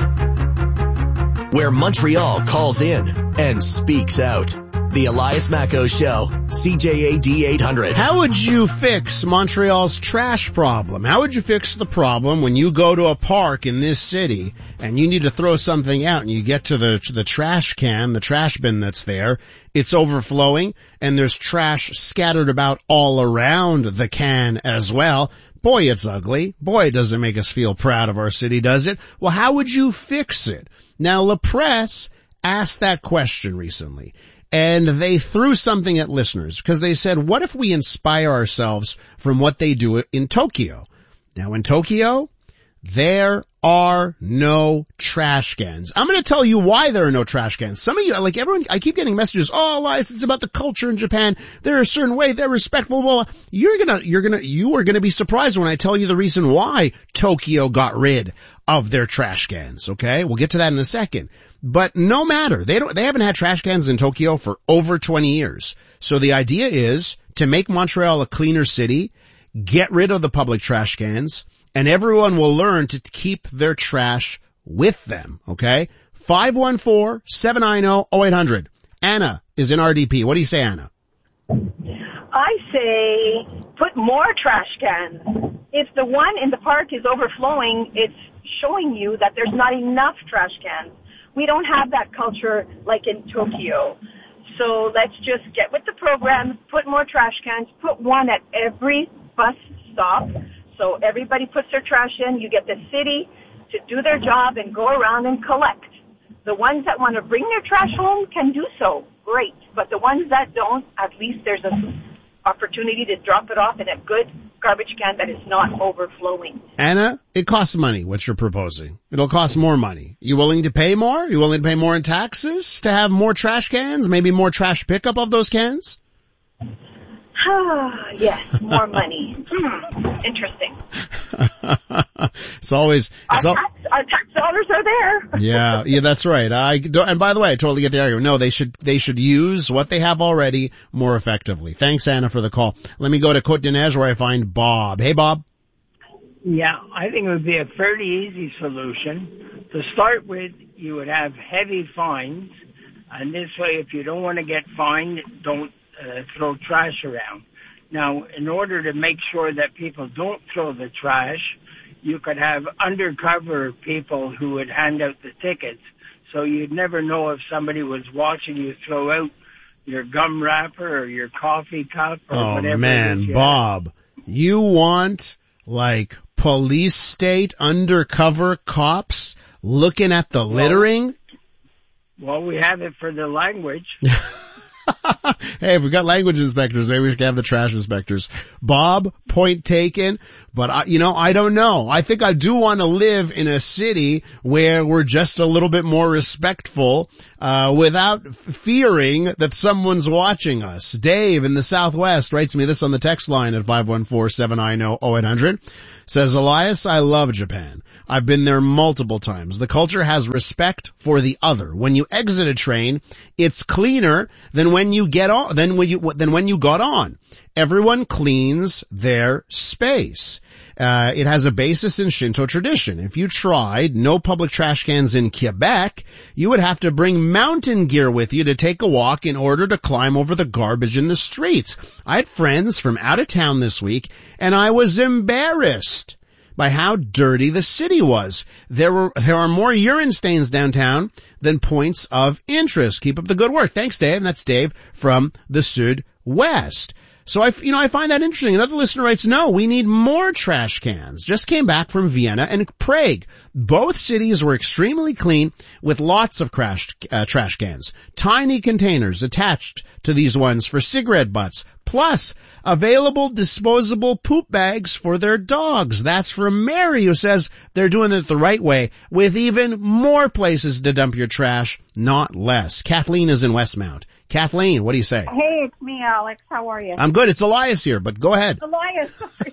Where Montreal calls in and speaks out. The Elias Macco Show, CJAD 800. How would you fix Montreal's trash problem? How would you fix the problem when you go to a park in this city and you need to throw something out and you get to the trash can, the trash bin that's there, it's overflowing and there's trash scattered about all around the can as well. Boy, it's ugly. Boy, it doesn't make us feel proud of our city, does it? Well, how would you fix it? Now, La Presse asked that question recently. And they threw something at listeners because they said, what if we inspire ourselves from what they do in Tokyo? Now in Tokyo, there are no trash cans. I'm going to tell you why there are no trash cans. Some of you, like everyone, I keep getting messages, oh, Elias, it's about the culture in Japan. They're a certain way. They're respectful. Well, you are going to be surprised when I tell you the reason why Tokyo got rid of their trash cans. Okay. We'll get to that in a second. But no matter, they haven't had trash cans in Tokyo for over 20 years. So the idea is to make Montreal a cleaner city, get rid of the public trash cans, and everyone will learn to keep their trash with them. Okay? 514-790-0800. Anna is in RDP. What do you say, Anna? I say put more trash cans. If the one in the park is overflowing, it's showing you that there's not enough trash cans. We don't have that culture like in Tokyo. So let's just get with the program, put more trash cans, put one at every bus stop. So everybody puts their trash in. You get the city to do their job and go around and collect. The ones that want to bring their trash home can do so. Great. But the ones that don't, at least there's an opportunity to drop it off in a good garbage can that is not overflowing. Anna, it costs money, what you're proposing. It'll cost more money. You willing to pay more? You willing to pay more in taxes to have more trash cans? Maybe more trash pickup of those cans? Yes, more money. Interesting. Our tax dollars are there. Yeah, that's right. And by the way, I totally get the argument. No, they should use what they have already more effectively. Thanks, Anna, for the call. Let me go to Côte-des-Neiges where I find Bob. Hey, Bob. Yeah, I think it would be a fairly easy solution. To start with, you would have heavy fines, and this way, if you don't want to get fined, don't throw trash around. Now, in order to make sure that people don't throw the trash, you could have undercover people who would hand out the tickets, so you'd never know if somebody was watching you throw out your gum wrapper or your coffee cup or whatever. Oh man, Bob, you want like police state undercover cops looking at the littering? Well, we have it for the language. Hey, if we got language inspectors, maybe we should have the trash inspectors. Bob, point taken. But I don't know. I think I do want to live in a city where we're just a little bit more respectful, without fearing that someone's watching us. Dave in the Southwest writes me this on the text line at 514-790-0800. Says, Elias, I love Japan. I've been there multiple times. The culture has respect for the other. When you exit a train, it's cleaner than when you get on, than when you got on. Everyone cleans their space. It has a basis in Shinto tradition. If you tried no public trash cans in Quebec, you would have to bring mountain gear with you to take a walk in order to climb over the garbage in the streets. I had friends from out of town this week, and I was embarrassed by how dirty the city was. There are more urine stains downtown than points of interest. Keep up the good work. Thanks, Dave. And that's Dave from the Sud-West. So I find that interesting. Another listener writes, no, we need more trash cans. Just came back from Vienna and Prague. Both cities were extremely clean with lots of trash cans. Tiny containers attached to these ones for cigarette butts. Plus, available disposable poop bags for their dogs. That's from Mary, who says they're doing it the right way with even more places to dump your trash, not less. Kathleen is in Westmount. Kathleen, what do you say? Hey, it's me, Alex. How are you? I'm good. It's Elias here, but go ahead. Elias.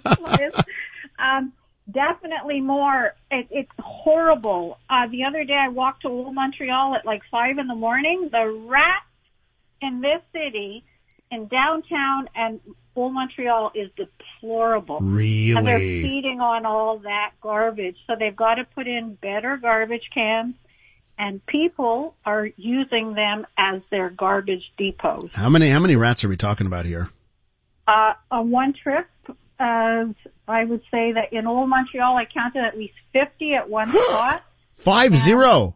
Definitely more. It's horrible. The other day I walked to Old Montreal at like 5 a.m. The rats in this city, in downtown and Old Montreal, is deplorable. Really? And they're feeding on all that garbage. So they've got to put in better garbage cans. And people are using them as their garbage depots. How many rats are we talking about here? On one trip, I would say that in Old Montreal, I counted at least 50 at one spot. 50? 50,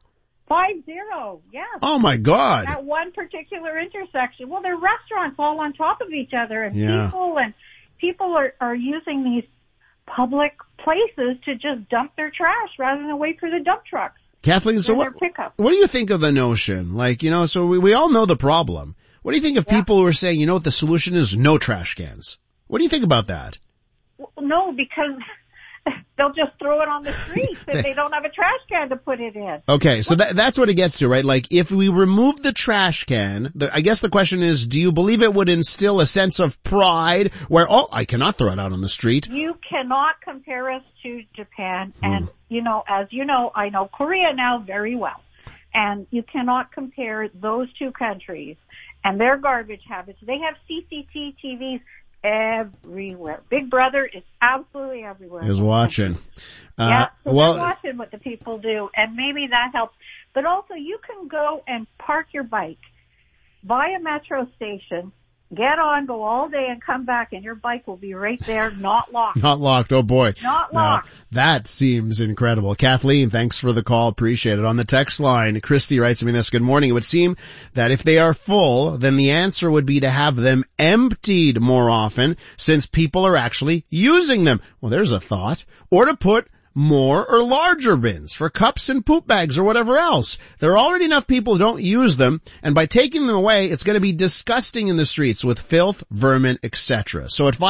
yes. Oh my God. At one particular intersection. Well, there are restaurants all on top of each other, and people are using these public places to just dump their trash rather than wait for the dump trucks. Kathleen, so what do you think of the notion? Like, so we all know the problem. What do you think of people who are saying, what the solution is? No trash cans. What do you think about that? Well, no, because they'll just throw it on the street if they don't have a trash can to put it in. Okay, so that's what it gets to, right? Like, if we remove the trash can, I guess the question is, do you believe it would instill a sense of pride where, I cannot throw it out on the street? You cannot compare us to Japan. And, as you know, I know Korea now very well. And you cannot compare those two countries and their garbage habits. They have CCTVs everywhere. Big Brother is absolutely everywhere. Is watching. So they're watching what the people do, and maybe that helps. But also, you can go and park your bike by a metro station, get on, go all day, and come back, and your bike will be right there, not locked. Not locked, oh boy. Not locked. That seems incredible. Kathleen, thanks for the call. Appreciate it. On the text line, Christy writes me this. Good morning. It would seem that if they are full, then the answer would be to have them emptied more often since people are actually using them. Well, there's a thought. Or to put more or larger bins for cups and poop bags or whatever else. There are already enough people who don't use them, and by taking them away, it's going to be disgusting in the streets with filth, vermin, etc. So at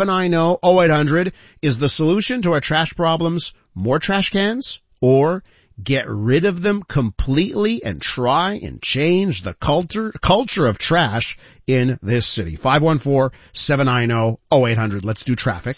514-790-0800, is the solution to our trash problems more trash cans, or Get rid of them completely and try and change the culture of trash in this city. 514-790-0800. Let's do traffic.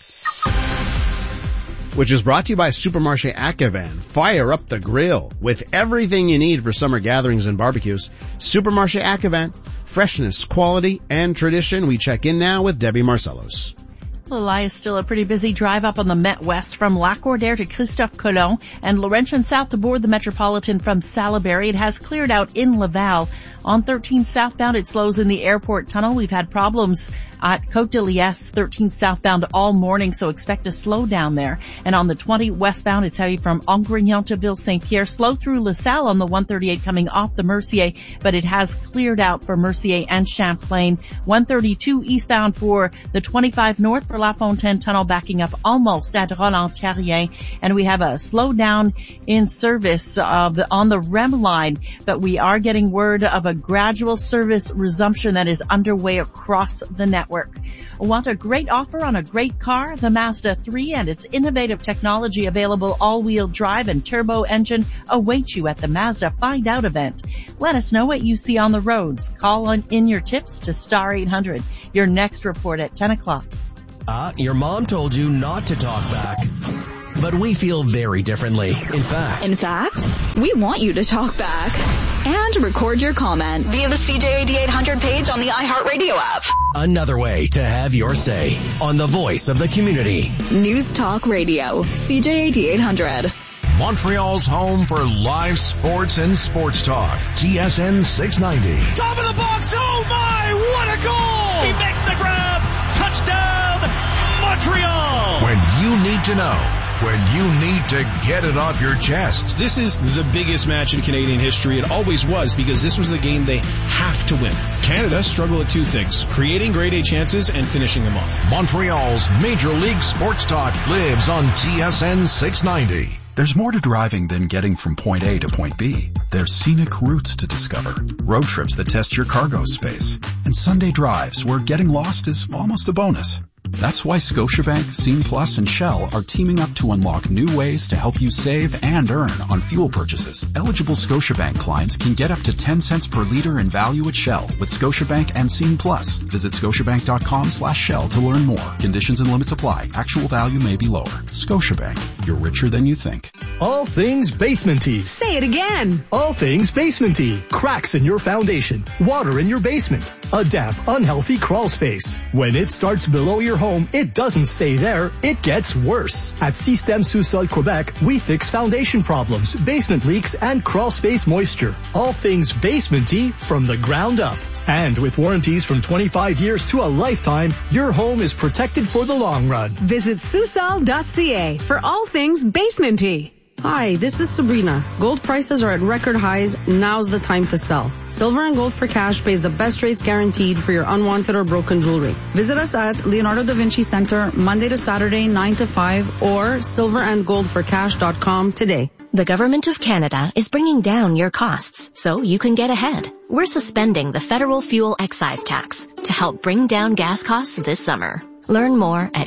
Which is brought to you by Supermarché Acavan. Fire up the grill with everything you need for summer gatherings and barbecues. Supermarché Acavan. Freshness, quality, and tradition. We check in now with Debbie Marcellos. Elias, still a pretty busy drive up on the Met West from Lacordaire to Christophe Colomb and Laurentian South to board the Metropolitan from Salaberry. It has cleared out in Laval. On 13 southbound, it slows in the airport tunnel. We've had problems at Côte de Liesse, 13 southbound all morning, so expect a slowdown there. And on the 20 westbound, it's heavy from Angrignon to Ville Saint-Pierre. Slow through LaSalle on the 138 coming off the Mercier, but it has cleared out for Mercier and Champlain. 132 eastbound for the 25 north for La Fontaine Tunnel, backing up almost at Roland-Terrien. And we have a slowdown in service on the REM line, but we are getting word of a gradual service resumption that is underway across the network. Want a great offer on a great car? The Mazda 3 and its innovative technology, available all-wheel drive and turbo engine, await you at the Mazda Find Out event. Let us know what you see on the roads. Call in your tips to star 800. Your next report at 10 o'clock. Your mom told you not to talk back. But we feel very differently. In fact, we want you to talk back and record your comment via the CJAD 800 page on the iHeartRadio app. Another way to have your say on the voice of the community. News Talk Radio, CJAD 800. Montreal's home for live sports and sports talk. TSN 690. Top of the box. Oh my, what a goal! He makes the grab. Touchdown, Montreal! When you need to know. When you need to get it off your chest. This is the biggest match in Canadian history. It always was, because this was the game they have to win. Canada struggle at two things: creating grade A chances and finishing them off. Montreal's Major League Sports Talk lives on TSN 690. There's more to driving than getting from point A to point B. There's scenic routes to discover, road trips that test your cargo space, and Sunday drives where getting lost is almost a bonus. That's why Scotiabank, Scene Plus, and Shell are teaming up to unlock new ways to help you save and earn on fuel purchases. Eligible Scotiabank clients can get up to 10 cents per liter in value at Shell with Scotiabank and Scene Plus. Visit scotiabank.com/Shell to learn more. Conditions and limits apply. Actual value may be lower. Scotiabank, you're richer than you think. All things basement-y. Say it again. All things basement-y. Cracks in your foundation. Water in your basement. A damp, unhealthy crawl space. When it starts below your home, it doesn't stay there. It gets worse. At Système Sous-Sol Quebec, we fix foundation problems, basement leaks, and crawl space moisture. All things basement-y from the ground up. And with warranties from 25 years to a lifetime, your home is protected for the long run. Visit Susol.ca for all things basement-y. Hi, this is Sabrina. Gold prices are at record highs. Now's the time to sell. Silver and Gold for Cash pays the best rates guaranteed for your unwanted or broken jewelry. Visit us at Leonardo da Vinci Center Monday to Saturday 9 to 5 or silverandgoldforcash.com today. The Government of Canada is bringing down your costs so you can get ahead. We're suspending the federal fuel excise tax to help bring down gas costs this summer. Learn more at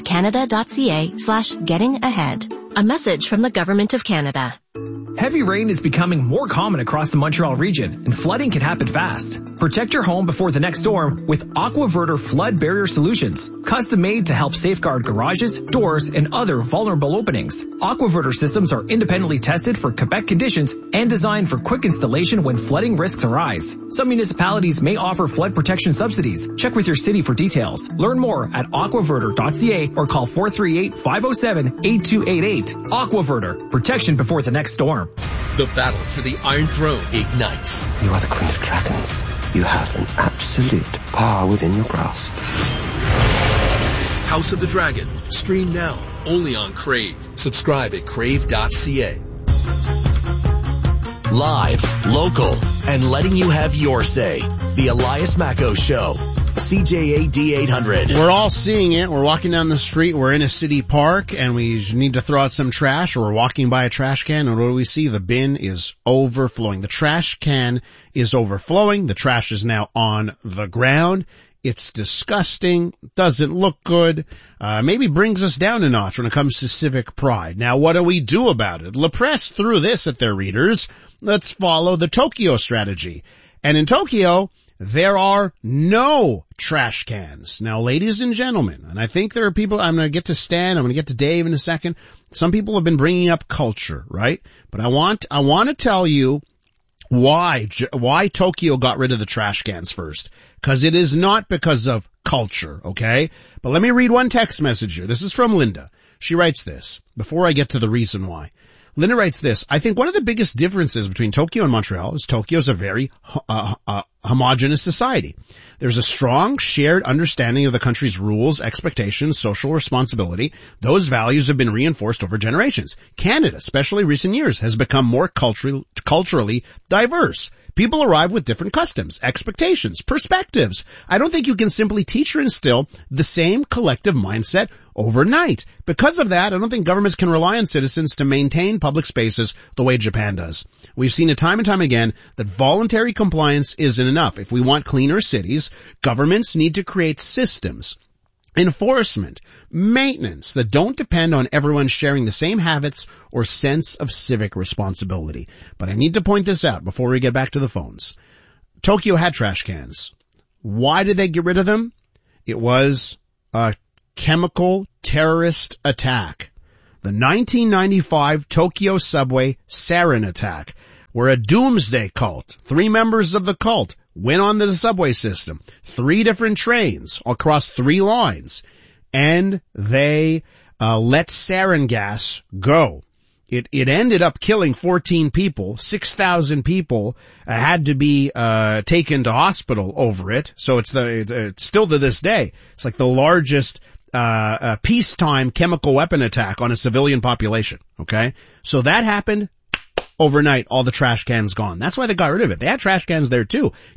canada.ca/getting-ahead. A message from the Government of Canada. Heavy rain is becoming more common across the Montreal region, and flooding can happen fast. Protect your home before the next storm with AquaVerter Flood Barrier Solutions, custom made to help safeguard garages, doors, and other vulnerable openings. AquaVerter systems are independently tested for Quebec conditions and designed for quick installation when flooding risks arise. Some municipalities may offer flood protection subsidies. Check with your city for details. Learn more at aquaverter.ca or call 438-507-8288. AquaVerter, protection before the next storm. The battle for the Iron Throne ignites. You are the Queen of Dragons. You have an absolute power within your grasp. House of the Dragon. Stream now. Only on Crave. Subscribe at crave.ca. Live, local, and letting you have your say. The Elias Macco Show. CJAD 800. We're all seeing it. We're walking down the street. We're in a city park and we need to throw out some trash, or we're walking by a trash can, and what do we see? The bin is overflowing. The trash can is overflowing. The trash is now on the ground. It's disgusting, doesn't look good, maybe brings us down a notch when it comes to civic pride. Now, what do we do about it? La Presse threw this at their readers. Let's follow the Tokyo strategy. And in Tokyo, there are no trash cans. Now, ladies and gentlemen, and I think there are people, I'm going to get to Stan, I'm going to get to Dave in a second. Some people have been bringing up culture, right? But I want to tell you why Tokyo got rid of the trash cans first. Because it is not because of culture, okay? But let me read one text message here. This is from Linda. She writes this, before I get to the reason why. Linda writes this, I think one of the biggest differences between Tokyo and Montreal is Tokyo is a very homogenous society. There's a strong shared understanding of the country's rules, expectations, social responsibility. Those values have been reinforced over generations. Canada, especially recent years, has become more culturally diverse. People arrive with different customs, expectations, perspectives. I don't think you can simply teach or instill the same collective mindset overnight. Because of that, I don't think governments can rely on citizens to maintain public spaces the way Japan does. We've seen it time and time again that voluntary compliance isn't enough. If we want cleaner cities, governments need to create systems, enforcement, maintenance that don't depend on everyone sharing the same habits or sense of civic responsibility. But I need to point this out before we get back to the phones. Tokyo had trash cans. Why did they get rid of them? It was a chemical terrorist attack. The 1995 Tokyo subway sarin attack, where a doomsday cult, 3 members of the cult, went on the subway system, 3 different trains across 3 lines, and they let sarin gas go. It ended up killing 14 people. 6,000 people had to be taken to hospital over it. So it's still to this day, it's like the largest peacetime chemical weapon attack on a civilian population. Okay, so that happened. Overnight, all the trash cans gone. That's why they got rid of it. They had trash cans there too.